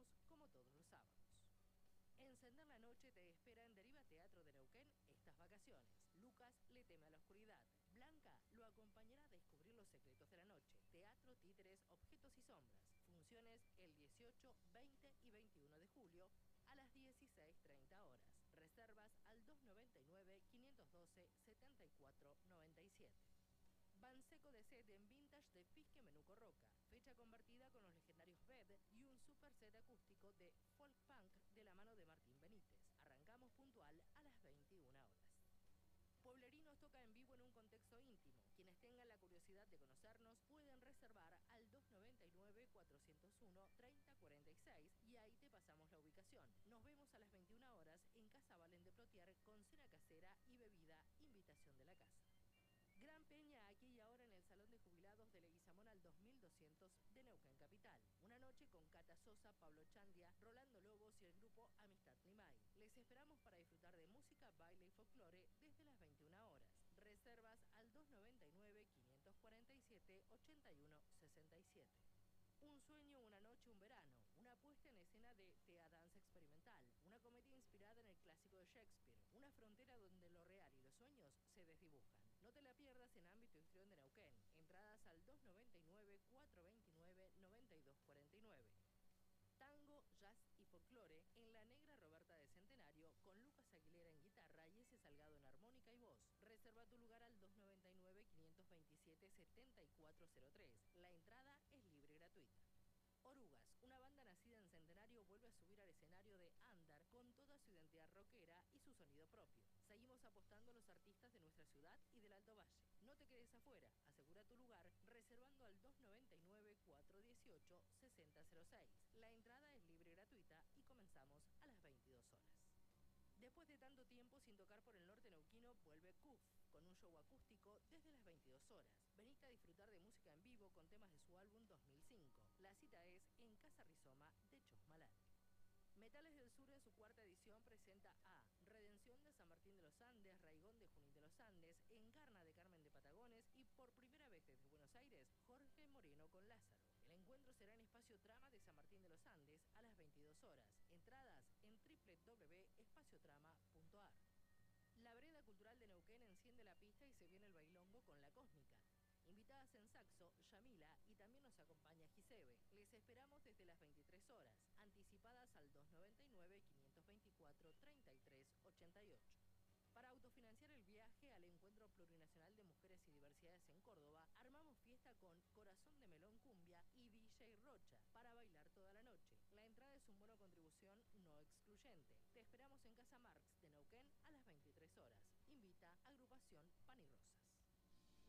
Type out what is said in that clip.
como todos los sábados. Encender la noche te espera en Deriva Teatro de Neuquén estas vacaciones. Lucas le teme a la oscuridad. Blanca lo acompañará a descubrir los secretos de la noche. Teatro, títeres, objetos y sombras. Funciones el 18, 20 y 21 de julio a las 16:30 horas. Reservas al 299-512-7497. Banseco de set en vintage de Fisque Menuco Roca. Fecha convertida con los legendarios Bed y un super set acústico de folk punk de la mano de Martín Benítez. Arrancamos puntual a las 21 horas. Pueblerinos toca en vivo en un contexto íntimo. Quienes tengan la curiosidad de conocernos pueden reservar al 299-401-3046 y ahí te pasamos la ubicación. Nos vemos a las 21 horas en Casa Valen de Plotier con cena casera y bebida, invitación de la casa. Gran peña aquí y ahora en el Salón de Jubilados de Leguizamón al 2200 de Neuquén Capital. Una noche con Cata Sosa, Pablo Chandia, Rolando Lobos y el grupo Amistad Limay. Les esperamos para disfrutar de música, baile y folclore desde las 21 horas. Reservas al 299-547-8167. Un sueño, una noche, un verano. Una puesta en escena de Tea Danza Experimental. Una comedia inspirada en el clásico de Shakespeare. Una frontera donde lo real y los sueños se desdibujan. No te la pierdas en Ámbito Histrión de Neuquén. Entradas al 299-429-9249. Tango, jazz y folclore en La Negra Roberta de Centenario con Lucas Aguilera en guitarra y ese Salgado en armónica y voz. Reserva tu lugar al 299-527-7403. La entrada es libre y gratuita. Orugas, una banda nacida en Centenario, vuelve a subir al escenario de Andar con toda su identidad rockera y su sonido propio. Seguimos apostando a los artistas de nuestra ciudad y del Alto Valle. No te quedes afuera, asegura tu lugar reservando al 299-418-6006. La entrada es libre y gratuita y comenzamos a las 22 horas. Después de tanto tiempo sin tocar por el norte neuquino, vuelve CUF con un show acústico desde las 22 horas. Venite a disfrutar de música en vivo con temas de su álbum 2005. La cita es en Casa Rizoma de Chosmalal. Metales del Sur en su cuarta edición presenta a Redención de San Martín de los Andes, Raigón de Junín de los Andes, Encarna de Carmen de Patagones y por primera vez desde Buenos Aires, Jorge Moreno con Lázaro. El encuentro será en Espacio Trama de San Martín de los Andes a las 22 horas. Entradas en www.espaciotrama.ar. La Vereda Cultural de Neuquén enciende la pista y se viene el bailongo con La Cósmica. Invitadas en saxo, Yamila, y también nos acompaña Gisebe. Les esperamos desde las 23 horas, anticipadas al 299-524-3388. Para autofinanciar el viaje al Encuentro Plurinacional de Mujeres y Diversidades en Córdoba, armamos fiesta con Corazón de Melón Cumbia y DJ Rocha para bailar toda la noche. La entrada es un bono contribución no excluyente. Te esperamos en Casa Marx de